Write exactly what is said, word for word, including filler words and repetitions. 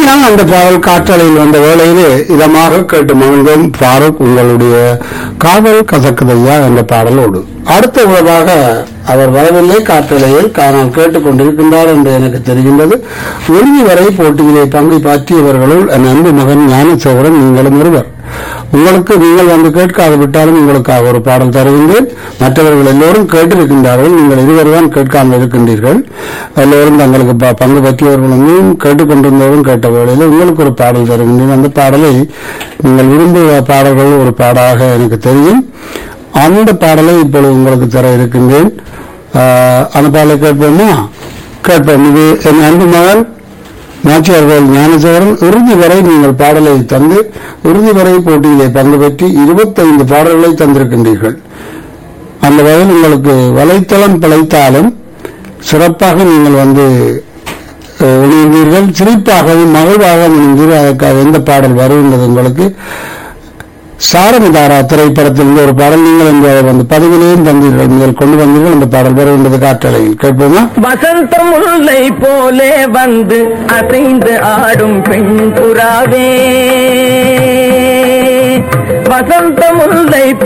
அப்படித்தான் அந்த பாடல் காற்றலையில் வந்த வேளையிலே இதமாக கேட்டு மகிழ்ந்தோம். ஃபாரூக், உங்களுடைய காதல் கசக்குதையா என்ற பாடலோடு அடுத்த உறவாக அவர் வரவில்லை காற்றலையில் காணால் கேட்டுக் கொண்டிருக்கின்றார் என்று எனக்கு தெரிகின்றது. இறுதி வரை போட்டியிலே பங்கு பற்றியவர்களுள் என் அன்பு மகன் ஞானசேகரன் நீங்களும் ஒருவர். உங்களுக்கு நீங்கள் வந்து கேட்காது விட்டாலும் உங்களுக்காக ஒரு பாடல் தருகின்றேன். மற்றவர்கள் எல்லோரும் கேட்டிருக்கின்றார்கள், நீங்கள் இருவர் தான் கேட்காமல் இருக்கின்றீர்கள். எல்லோரும் தங்களுக்கு பங்கு பற்றியவர்களும் கேட்டுக்கொண்டிருந்தவரும் கேட்ட வேளையில் உங்களுக்கு ஒரு பாடல் தருகின்றேன். அந்த பாடலை நீங்கள் விரும்புகிற பாடல்கள் ஒரு பாடாக எனக்கு தெரியும். அந்த பாடலை இப்பொழுது உங்களுக்கு தர இருக்கின்றேன். அந்த பாடலை கேட்போமா? கேட்போம். இது என் அன்பு மகன் நாச்சியார்கள் ஞானசேகரன். இறுதி வரை நீங்கள் பாடலை தந்து இறுதி வரை போட்டியிலே பங்கு பெற்று இருபத்தைந்து பாடல்களை தந்திருக்கின்றீர்கள். அந்த வகையில் உங்களுக்கு வலைத்தளம் பிழைத்தாலும் சிறப்பாக நீங்கள் வந்து இணைந்தீர்கள். சிரிப்பாகவும் மகிழ்வாகவும் இணைந்தீர்கள். அதற்காக எந்த பாடல் வருகின்றது உங்களுக்கு? சாரமிதாரா திரைப்படத்தில் ஒரு பாடல் நீங்கள் இந்த வந்து பதிவிலேயும் தந்தீர்கள், நீங்கள் கொண்டு வந்தீர்கள். அந்த பாடல் வருகின்றது காற்றலையில். கேட்போமா? வசந்த முல்லை போலே வந்து அசைந்து ஆடும் பெண் புறாவே, வசந்த முல்லை